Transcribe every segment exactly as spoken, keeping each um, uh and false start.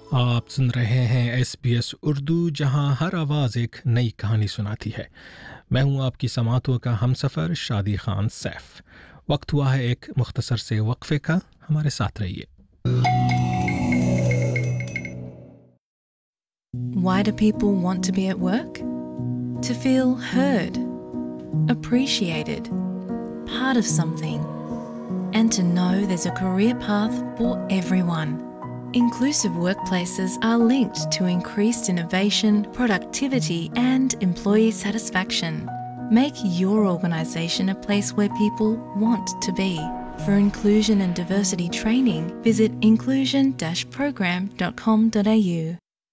आप सुन रहे हैं एस बी एस उर्दू, जहां हर आवाज़ एक नई कहानी सुनाती है। मैं हूं आपकी समातों का हमसफ़र शादी खान सैफ। वक्त हुआ है एक मुख्तसर से वक्फे का, हमारे साथ रहिए। Why do people want to be at work? To feel heard, appreciated, part of something, and to know there's a career path for everyone. Inclusive workplaces are linked to increased innovation, productivity, and employee satisfaction. Make your organisation a place where people want to be. For inclusion and diversity training, visit inclusion dash program dot com dot a u.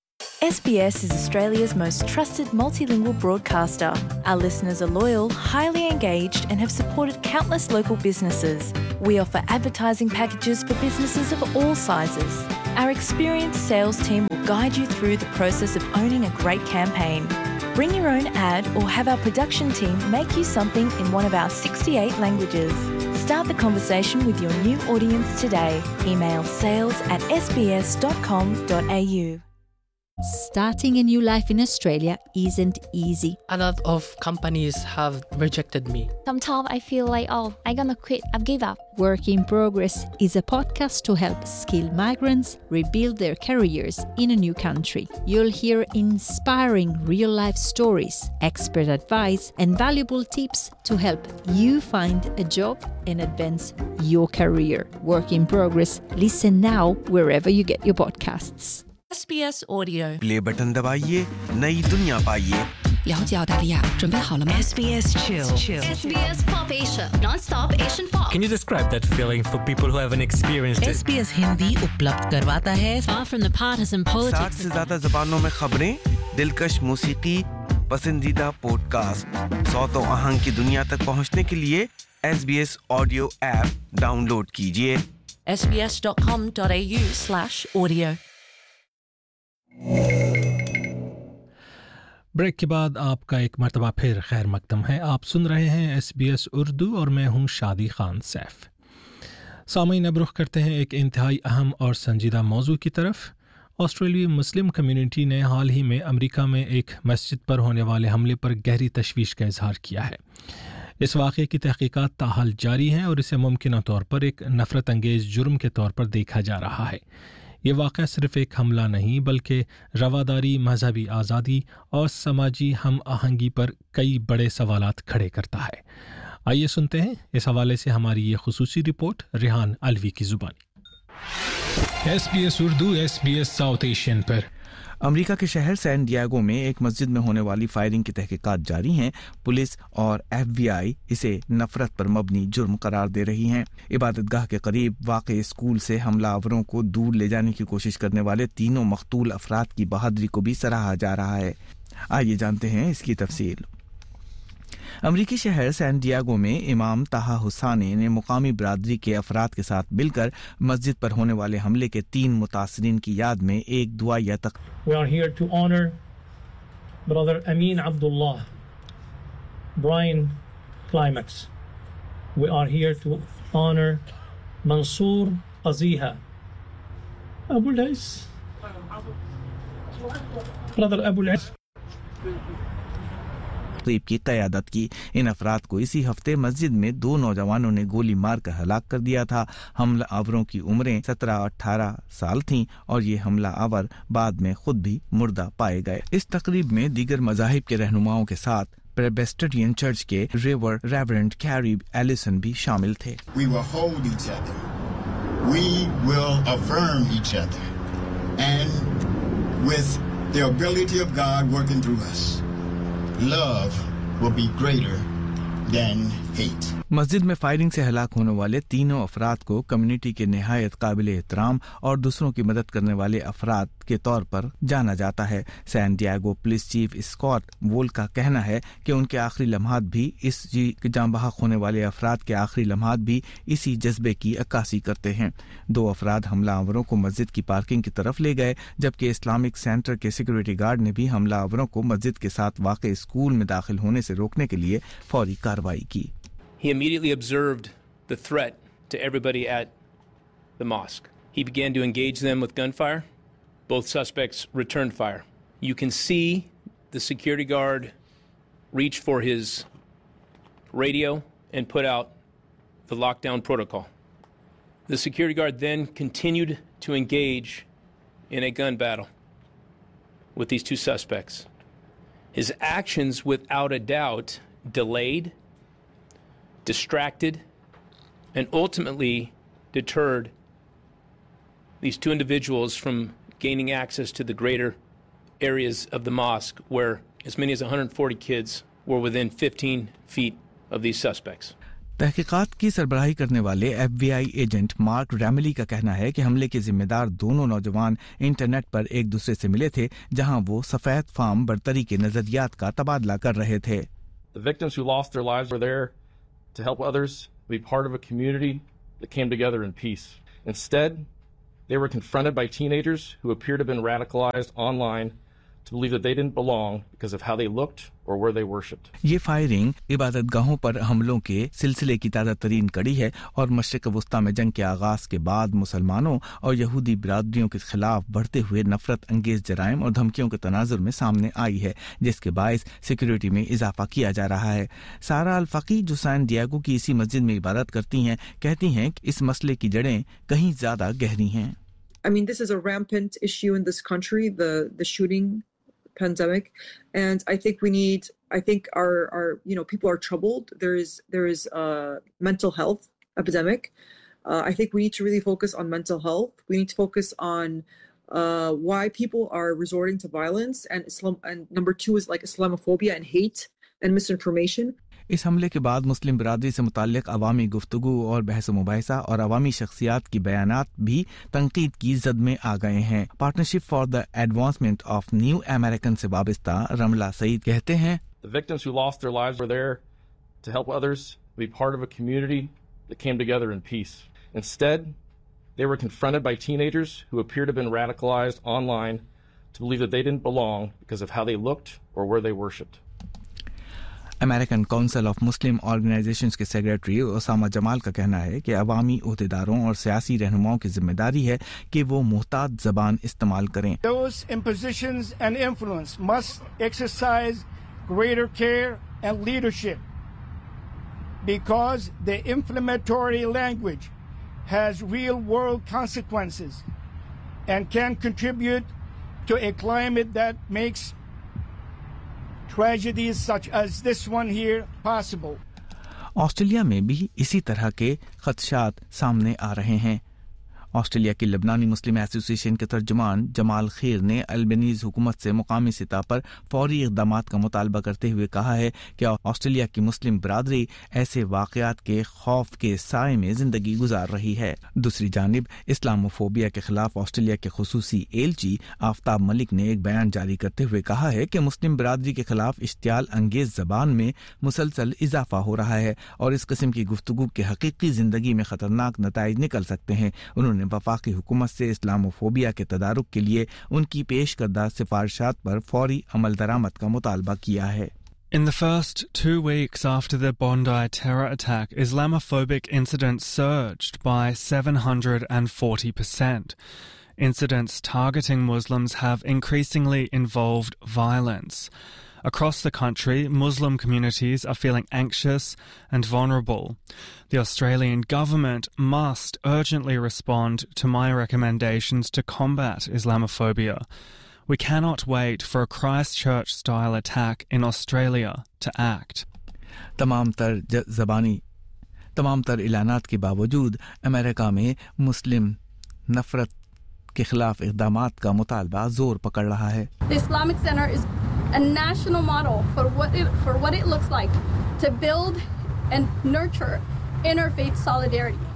S B S is Australia's most trusted multilingual broadcaster. Our listeners are loyal, highly engaged, and have supported countless local businesses. We offer advertising packages for businesses of all sizes. Our experienced sales team will guide you through the process of owning a great campaign. Bring your own ad or have our production team make you something in one of our sixty-eight languages. Start the conversation with your new audience today. Email sales at s b s dot com dot a u. Starting a new life in Australia isn't easy. A lot of companies have rejected me. Sometimes I feel like, oh, I'm gonna quit, I've give up. Work in Progress is a podcast to help skilled migrants rebuild their careers in a new country. You'll hear inspiring real-life stories, expert advice, and valuable tips to help you find a job and advance your career. Work in Progress. Listen now wherever you get your podcasts. S B S Audio play button दबाइए, नई दुनिया पाइए। 了解澳大利亚，准备好了吗 S B S Chill. S B S Pop Asia, non-stop Asian pop. Can you describe that feeling for people who haven't experienced it? S B S Hindi उपलब्ध करवाता है Far from the partisan politics. साठ से ज्यादा ज़बानों में खबरें, दिलकश मौसीकी, पसंदीदा पॉडकास्ट, सौतों आहंग की दुनिया तक पहुंचने के लिए S B S audio app download कीजिए। s b s dot com dot a u slash audio break के बाद आपका एक मर्तबा फिर खैर मकदम है। आप सुन रहे हैं एस बी एस उर्दू और मैं हूं शादी खान सैफ। सामईन, अब रुख करते हैं एक इंतहाई अहम और संजीदा मौजू की तरफ। ऑस्ट्रेलियाई मुस्लिम कम्युनिटी ने हाल ही में अमेरिका में एक मस्जिद पर होने वाले हमले पर गहरी तशवीश का इजहार किया है। इस वाक़े की तहकीकात ताहाल जारी हैं और इसे मुमकिन तौर पर एक नफ़रत अंगेज़ जुर्म के तौर पर देखा जा रहा है। ये वाक़या सिर्फ एक हमला नहीं, बल्कि रवादारी, मजहबी आज़ादी और समाजी हम आहंगी पर कई बड़े सवालात खड़े करता है। आइए सुनते हैं इस हवाले से हमारी ये खुसूसी रिपोर्ट रिहान अलवी की ज़ुबानी। S B S Urdu, S B S south Asian पर। अमेरिका के शहर सैन डिएगो में एक मस्जिद में होने वाली फायरिंग की तहकीकात जारी हैं। पुलिस और एफ बी आई इसे नफरत पर मबनी जुर्म करार दे रही हैं। इबादतगाह के करीब वाक़े स्कूल से हमलावरों को दूर ले जाने की कोशिश करने वाले तीनों मकतूल अफराद की बहादुरी को भी सराहा जा रहा है। आइए जानते हैं इसकी तफसील। अमरीकी शहर सैन डिएगो में इमाम ताहा हुसैनी ने मुकामी बरादरी के अफराद के साथ मिलकर मस्जिद पर होने वाले हमले के तीन मुतासरीन की याद में एक दुआया तक We are here to honor brother Amin Abdullah, Brian Climax. We are here to honor Mansoor Aziha, Abu Lais, brother Abu Lais. तकरीब की क़यादत की। इन अफराद को इसी हफ्ते मस्जिद में दो नौजवानों ने गोली मार कर हलाक कर दिया था। हमला आवरों की उम्रें सत्रह अठारह साल थीं और ये हमला आवर बाद में खुद भी मुर्दा पाए गए। इस तकरीब में दीगर मज़ाहिब के रहनुमाओं के साथ प्रेस्बिटेरियन चर्च के रेवर रेवरेंड कैरी एलिसन भी शामिल थे। We will hold each other. We will affirm each other. And with the ability of God working through us, love will be greater than hate. मस्जिद में फायरिंग से हलाक होने वाले तीनों अफराद को कम्युनिटी के निहायत काबिल एहतराम और दूसरों की मदद करने वाले अफराद के तौर पर जाना जाता है। San Diego police chief Scott वोल का कहना है कि उनके आखिरी लम्हात भी इस जान बहक होने वाले अफराद के आखिरी लम्हात भी इसी जज्बे की अक्कासी करते हैं। दो अफराद हमलावरों को मस्जिद की पार्किंग की तरफ ले गए, जबकि इस्लामिक सेंटर के सिक्योरिटी गार्ड ने भी हमलावरों को मस्जिद के साथ वाक़े स्कूल में दाखिल होने से रोकने के लिए फौरी कार्रवाई की। He immediately observed the threat to everybody at the mosque. He began to engage them with gunfire, both suspects returned fire. You can see the security guard reach for his radio and put out the lockdown protocol. The security guard then continued to engage in a gun battle with these two suspects. His actions, without a doubt, delayed, distracted, and ultimately deterred these two individuals from gaining access to the greater areas of the mosque, where as many as one hundred forty kids were within fifteen feet of these suspects. तहकीकात की सरबराही करने वाले F B I agent mark रैमली का कहना है कि हमले के जिम्मेदार दोनों नौजवान इंटरनेट पर एक दूसरे से मिले थे, जहां वो सफेद फार्म बर्तरी के नजरियात का तबादला कर रहे थे. The victims who lost their lives were there to help others be part of a community that came together in peace. Instead, they were confronted by teenagers who appeared to have been radicalized online to believe that they didn't belong because of how they looked or where they worshipped. ये firing इबादतगाहों पर हमलों के सिलसिले की ताज़ा तरीन कड़ी है और मशरिक़ वस्ता में जंग के आगाज के बाद मुसलमानों और यहूदी बिरादरियों के खिलाफ बढ़ते हुए नफरत अंगेज जराइम और धमकियों के तनाजुर में सामने आई है, जिसके बायस सिक्योरिटी में इजाफा किया जा रहा है. सारा अल-फकी जो सैन डिएगो की इसी मस्जिद में इबादत करती हैं, कहती हैं कि इस मसले की जड़ें कहीं ज्यादा गहरी हैं. I mean, this is a rampant issue in this country, the the shooting pandemic, and I think we need. I think our our you know people are troubled. There is there is a mental health epidemic. Uh, I think we need to really focus on mental health. We need to focus on uh, why people are resorting to violence, and Islam. And number two is like Islamophobia and hate and misinformation. इस हमले के बाद मुस्लिम बिरादरी से मुताल्लिक अवामी गुफ्तगू और बहस मुबाहिसा और अवामी शख्सियात की बयानात भी तनकीद की जद में आ गए हैं. Partnership for the advancement of new American से वाबस्ता रमला सईद कहते हैं, The victims who lost their lives were there to help others be part of a community that came together in peace. Instead, they were confronted by teenagers who appeared to have been radicalized online to believe that they didn't belong because of how they looked or where they worshipped. American council of Muslim organisations के secretary Osama Jamal का कहना है कि अवामी ओहदेदारों और सियासी रहनुमाओं की जिम्मेदारी है कि वो मुहतात ज़बान इस्तेमाल करें. Those in positions and influence must exercise greater care and leadership because the inflammatory language has real-world consequences and can contribute to a climate that makes tragedies such as this one here possible. Australia में भी इसी तरह के खदशात सामने आ रहे हैं. Australia की लबनानी मुस्लिम association के तर्जुमान जमाल खीर ने अल्बनीज हुकूमत से मुकामी सतह पर फौरी इक़दाम का मुतालबा करते हुए कहा है कि ऑस्ट्रेलिया की मुस्लिम बिरादरी ऐसे वाक़यात के खौफ के साए में जिंदगी गुजार रही है. दूसरी जानिब इस्लामोफोबिया के खिलाफ ऑस्ट्रेलिया के खुसूसी एलची आफ्ताब मलिक ने एक बयान जारी करते हुए कहा है कि मुस्लिम बिरादरी के खिलाफ इश्तियाल अंगेज ज़बान में मुसलसल इजाफा हो रहा है और इस किस्म की गुफ्तगू के हकीकी जिंदगी में खतरनाक नताइज निकल सकते हैं. उन्होंने वफाकी हुकूमत से इस्लामोफोबिया के तदारुक के लिए उनकी पेश करदा सिफारिशात पर फौरी अमल दरामद का मुतालबा किया है. In the first two weeks after the Bondi terror attack, Islamophobic incidents surged by seven hundred forty percent. Incidents targeting Muslims have increasingly involved violence. Across the country, Muslim communities are feeling anxious and vulnerable. The Australian government must urgently respond to my recommendations to combat Islamophobia. We cannot wait for a Christchurch-style attack in Australia to act. तमाम तर ज़बानी तमाम तर इलानात के बावजूद America में मुस्लिम नफरत के खिलाफ इक़दामात का मुतालबा जोर पकड़ रहा है. The Islamic Center is a national model for what it, for what it looks like to build and nurture interfaith solidarity.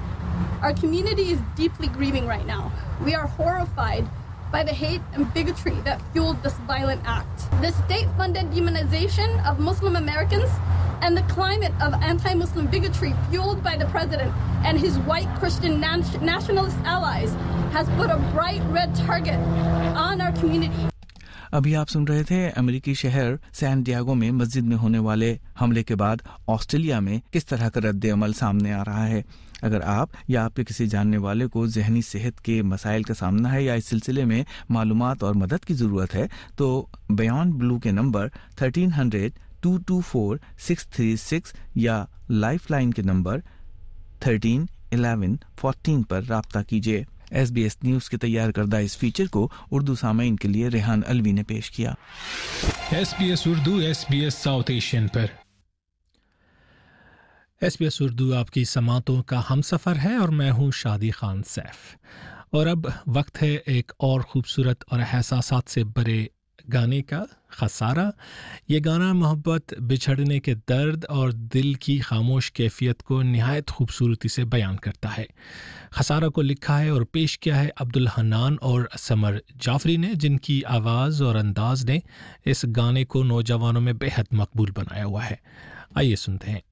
Our community is deeply grieving right now. We are horrified by the hate and bigotry that fueled this violent act. The state-funded demonization of Muslim Americans and the climate of anti-Muslim bigotry fueled by the president and his white Christian nationalist allies has put a bright red target on our community. अभी आप सुन रहे थे अमेरिकी शहर San Diego में मस्जिद में होने वाले हमले के बाद ऑस्ट्रेलिया में किस तरह का रद्द अमल सामने आ रहा है. अगर आप या आपके किसी जानने वाले को जहनी सेहत के मसाइल का सामना है या इस सिलसिले में मालूमात और मदद की ज़रूरत है तो बियॉन्ड ब्लू के number thirteen hundred to to four six three six या लाइफलाइन के नंबर थर्टीन इलेवन फोर्टीन पर राब्ता कीजिए। एसबीएस न्यूज़ के तैयार करदा इस फीचर को उर्दू सामीन के लिए रेहान अलवी ने पेश किया। SBS Urdu SBS south Asian पर। एसबीएस उर्दू आपकी समातों का हमसफ़र है और मैं हूं शादी खान सैफ। और अब वक्त है एक और ख़ूबसूरत और एहसासात से भरे गाने का, खसारा। ये गाना मोहब्बत, बिछड़ने के दर्द और दिल की खामोश कैफियत को निहायत खूबसूरती से बयान करता है। खसारा को लिखा है और पेश किया है अब्दुल हन्नान और समर जाफरी ने, जिनकी आवाज़ और अंदाज ने इस गाने को नौजवानों में बेहद मकबूल बनाया हुआ है। आइए सुनते हैं।